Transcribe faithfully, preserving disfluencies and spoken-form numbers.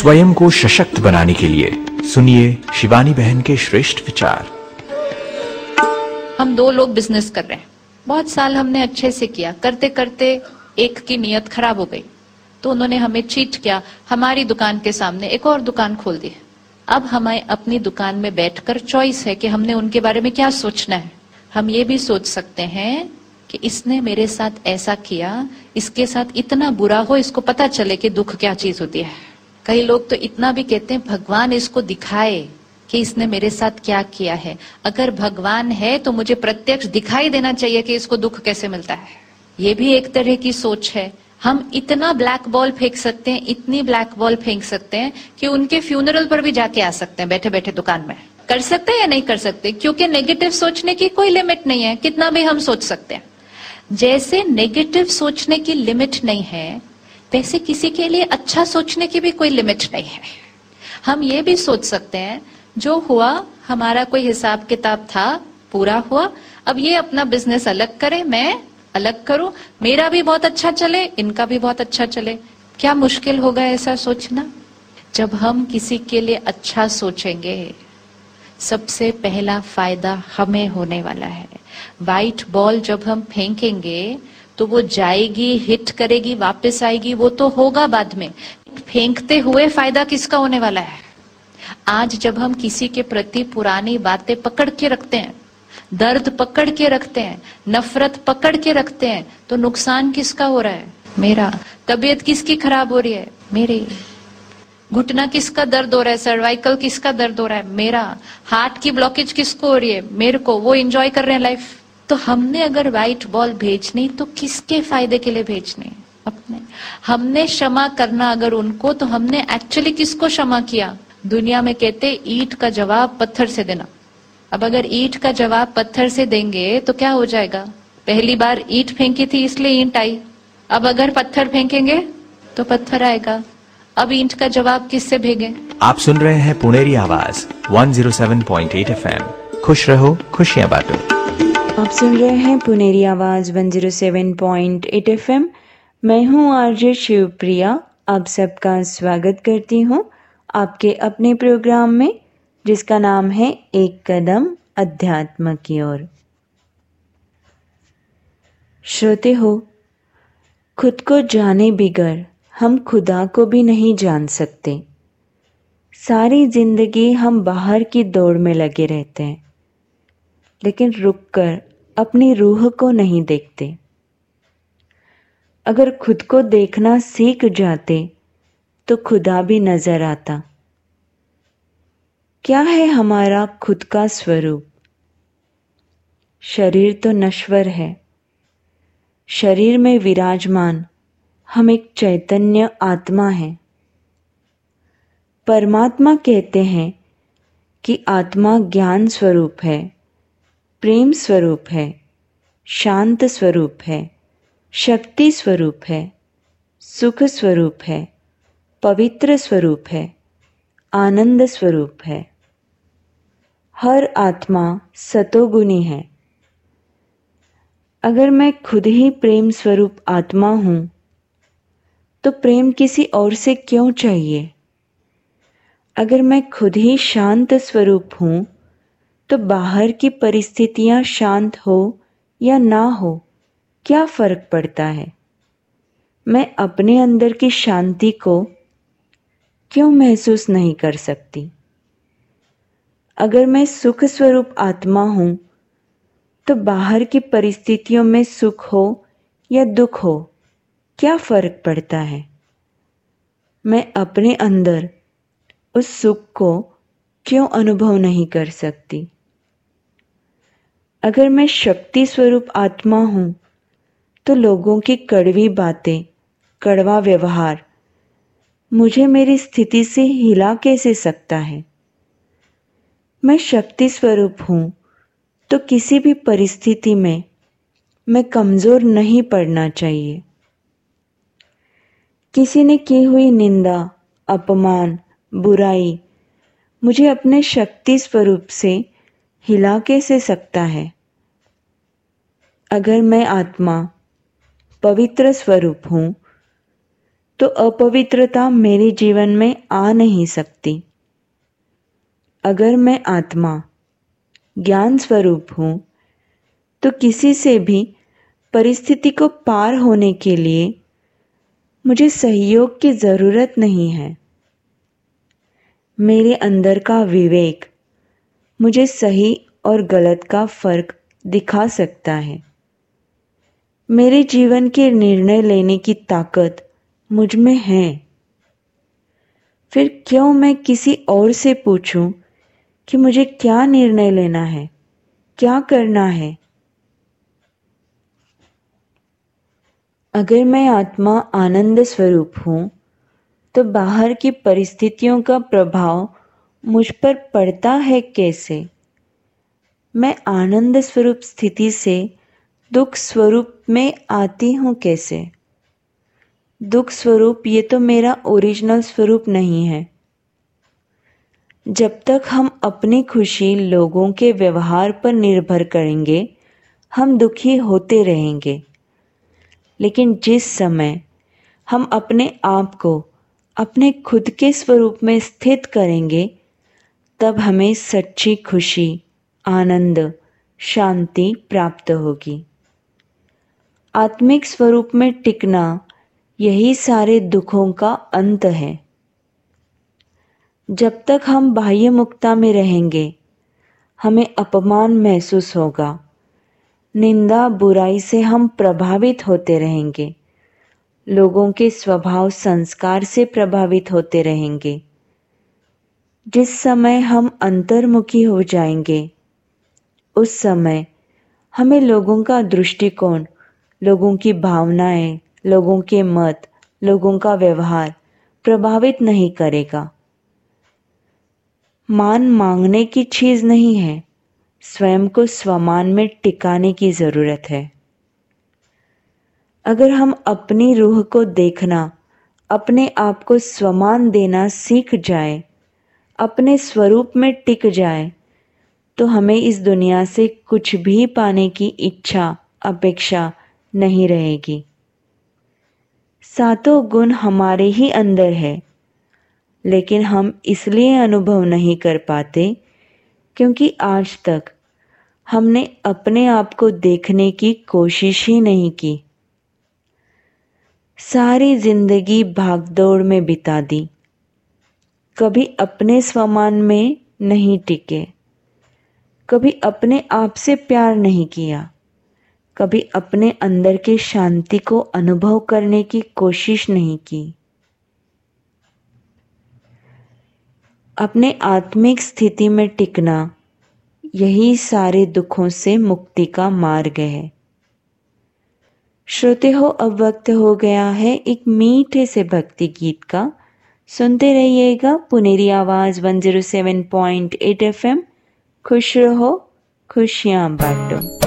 स्वयं को सशक्त बनाने के लिए सुनिए शिवानी बहन के श्रेष्ठ विचार। हम दो लोग बिजनेस कर रहे हैं, बहुत साल हमने अच्छे से किया, करते करते एक की नीयत खराब हो गई तो उन्होंने हमें चीट किया, हमारी दुकान के सामने एक और दुकान खोल दी। अब हमें अपनी दुकान में बैठकर चॉइस है कि हमने उनके बारे में क्या सोचना है। हम ये भी सोच सकते हैं कि इसने मेरे साथ ऐसा किया, इसके साथ इतना बुरा हो, इसको पता चले कि दुख क्या चीज होती है। कई लोग तो इतना भी कहते हैं भगवान इसको दिखाए कि इसने मेरे साथ क्या किया है। अगर भगवान है तो मुझे प्रत्यक्ष दिखाई देना चाहिए कि इसको दुख कैसे मिलता है। ये भी एक तरह की सोच है। हम इतना ब्लैक बॉल फेंक सकते हैं, इतनी ब्लैक बॉल फेंक सकते हैं कि उनके फ्यूनरल पर भी जाके आ सकते हैं बैठे बैठे दुकान में। कर सकते हैं या नहीं कर सकते, क्योंकि नेगेटिव सोचने की कोई लिमिट नहीं है, कितना भी हम सोच सकते हैं। जैसे नेगेटिव सोचने की लिमिट नहीं है, वैसे किसी के लिए अच्छा सोचने की भी कोई लिमिट नहीं है। हम ये भी सोच सकते हैं जो हुआ, हमारा कोई हिसाब किताब था, पूरा हुआ, अब ये अपना बिजनेस अलग करे, मैं अलग करूं, मेरा भी बहुत अच्छा चले, इनका भी बहुत अच्छा चले। क्या मुश्किल होगा ऐसा सोचना? जब हम किसी के लिए अच्छा सोचेंगे, सबसे पहला फायदा हमें होने वाला है। व्हाइट बॉल जब हम फेंकेंगे तो वो जाएगी, हिट करेगी, वापस आएगी, वो तो होगा बाद में। फेंकते हुए फायदा किसका होने वाला है? आज जब हम किसी के प्रति पुरानी बातें पकड़ के रखते हैं, दर्द पकड़ के रखते हैं, नफरत पकड़ के रखते हैं, तो नुकसान किसका हो रहा है? मेरा। तबीयत किसकी खराब हो रही है? मेरी। घुटना किसका दर्द हो रहा है? सर्वाइकल किसका दर्द हो रहा है? मेरा। हार्ट की ब्लॉकेज किसको हो रही है? मेरे को। वो एंजॉय कर रहे हैं लाइफ। तो हमने अगर व्हाइट बॉल भेजनी तो किसके फायदे के लिए भेजनी? अपने। हमने क्षमा करना अगर उनको, तो हमने एक्चुअली किसको क्षमा किया? दुनिया में कहते ईंट का जवाब पत्थर से देना। अब अगर ईंट का जवाब पत्थर से देंगे तो क्या हो जाएगा? पहली बार ईंट फेंकी थी इसलिए ईंट आई, अब अगर पत्थर फेंकेंगे तो पत्थर आएगा। अब ईंट का जवाब किससे भेजें? आप सुन रहे हैं पुनेरी आवाज एक सौ सात पॉइंट आठ एफएम। खुश रहो, खुशियां बांटो। आप सुन रहे हैं पुनेरी आवाज एक सौ सात पॉइंट आठ एफएम। मैं हूं आरजे शिवप्रिया। आप सबका स्वागत करती हूं आपके अपने प्रोग्राम में, जिसका नाम है एक कदम अध्यात्म की ओर। श्रोते हो, खुद को जाने बिगर हम खुदा को भी नहीं जान सकते। सारी जिंदगी हम बाहर की दौड़ में लगे रहते हैं, लेकिन रुककर अपनी रूह को नहीं देखते। अगर खुद को देखना सीख जाते तो खुदा भी नजर आता। क्या है हमारा खुद का स्वरूप? शरीर तो नश्वर है। शरीर में विराजमान हम एक चैतन्य आत्मा है। परमात्मा कहते हैं कि आत्मा ज्ञान स्वरूप है, प्रेम स्वरूप है, शांत स्वरूप है, शक्ति स्वरूप है, सुख स्वरूप है, पवित्र स्वरूप है, आनंद स्वरूप है। हर आत्मा सतोगुणी है। अगर मैं खुद ही प्रेम स्वरूप आत्मा हूं, तो प्रेम किसी और से क्यों चाहिए? अगर मैं खुद ही शांत स्वरूप हूं, तो बाहर की परिस्थितियां शांत हो या ना हो, क्या फर्क पड़ता है? मैं अपने अंदर की शांति को क्यों महसूस नहीं कर सकती? अगर मैं सुख स्वरूप आत्मा हूं, तो बाहर की परिस्थितियों में सुख हो या दुख हो, क्या फर्क पड़ता है? मैं अपने अंदर उस सुख को क्यों अनुभव नहीं कर सकती? अगर मैं शक्ति स्वरूप आत्मा हूं, तो लोगों की कड़वी बातें, कड़वा व्यवहार मुझे मेरी स्थिति से हिला कैसे सकता है? मैं शक्ति स्वरूप हूं, तो किसी भी परिस्थिति में मैं कमजोर नहीं पड़ना चाहिए। किसी ने की हुई निंदा, अपमान, बुराई मुझे अपने शक्ति स्वरूप से हिला कैसे सकता है? अगर मैं आत्मा, पवित्र स्वरूप हूं, तो अपवित्रता मेरे जीवन में आ नहीं सकती। अगर मैं आत्मा ज्ञान स्वरूप हूँ तो किसी से भी परिस्थिति को पार होने के लिए मुझे सहयोग की ज़रूरत नहीं है। मेरे अंदर का विवेक मुझे सही और गलत का फर्क दिखा सकता है। मेरे जीवन के निर्णय लेने की ताकत मुझ में है। फिर क्यों मैं किसी और से पूछूं कि मुझे क्या निर्णय लेना है, क्या करना है? अगर मैं आत्मा आनंद स्वरूप हूँ तो बाहर की परिस्थितियों का प्रभाव मुझ पर पड़ता है कैसे? मैं आनंद स्वरूप स्थिति से दुख स्वरूप में आती हूँ कैसे? दुख स्वरूप ये तो मेरा ओरिजिनल स्वरूप नहीं है। जब तक हम अपनी खुशी लोगों के व्यवहार पर निर्भर करेंगे, हम दुखी होते रहेंगे। लेकिन जिस समय हम अपने आप को अपने खुद के स्वरूप में स्थित करेंगे, तब हमें सच्ची खुशी, आनंद, शांति प्राप्त होगी। आत्मिक स्वरूप में टिकना यही सारे दुखों का अंत है। जब तक हम बाह्य मुक्ता में रहेंगे, हमें अपमान महसूस होगा। निंदा बुराई से हम प्रभावित होते रहेंगे। लोगों के स्वभाव संस्कार से प्रभावित होते रहेंगे। जिस समय हम अंतर्मुखी हो जाएंगे, उस समय हमें लोगों का दृष्टिकोण, लोगों की भावनाएं, लोगों के मत, लोगों का व्यवहार प्रभावित नहीं करेगा। मान मांगने की चीज नहीं है, स्वयं को स्वमान में टिकाने की जरूरत है। अगर हम अपनी रूह को देखना, अपने आप को स्वमान देना सीख जाए, अपने स्वरूप में टिक जाए, तो हमें इस दुनिया से कुछ भी पाने की इच्छा, अपेक्षा नहीं रहेगी। सातों गुण हमारे ही अंदर है, लेकिन हम इसलिए अनुभव नहीं कर पाते क्योंकि आज तक हमने अपने आप को देखने की कोशिश ही नहीं की। सारी जिंदगी भागदौड़ में बिता दी, कभी अपने स्वमान में नहीं टिके, कभी अपने आप से प्यार नहीं किया, कभी अपने अंदर के शांति को अनुभव करने की कोशिश नहीं की। अपने आत्मिक स्थिति में टिकना यही सारे दुखों से मुक्ति का मार्ग है। श्रोते हो, अब वक्त हो गया है एक मीठे से भक्ति गीत का। सुनते रहिएगा पुनेरी आवाज एक सौ सात पॉइंट आठ एफ एम। खुश रहो, खुशियां बांटो।